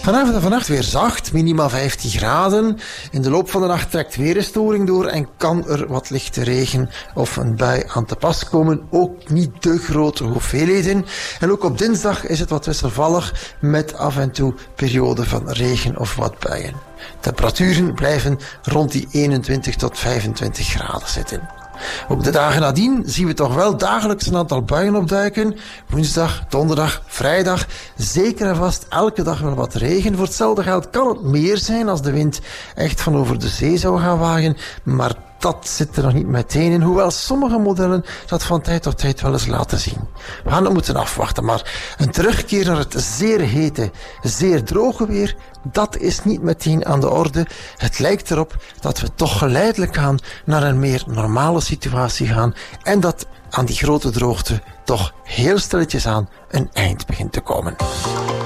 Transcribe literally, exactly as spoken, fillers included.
Vanavond en vannacht weer zacht, minimaal vijftien graden. In de loop van de nacht trekt weer een storing door en kan er wat lichte regen of een bui aan te pas komen. Ook niet te grote hoeveelheden. En ook op dinsdag is het wat wisselvallig met af en toe perioden van regen of wat buien. Temperaturen blijven rond die eenentwintig tot vijfentwintig graden zitten. Ook de dagen nadien zien we toch wel dagelijks een aantal buien opduiken. Woensdag, donderdag, vrijdag. Zeker en vast elke dag wel wat regen. Voor hetzelfde geld kan het meer zijn als de wind echt van over de zee zou gaan waaien. Maar dat zit er nog niet meteen in, hoewel sommige modellen dat van tijd tot tijd wel eens laten zien. We gaan het moeten afwachten, maar een terugkeer naar het zeer hete, zeer droge weer, dat is niet meteen aan de orde. Het lijkt erop dat we toch geleidelijk aan naar een meer normale situatie gaan en dat aan die grote droogte toch heel stilletjes aan een eind begint te komen.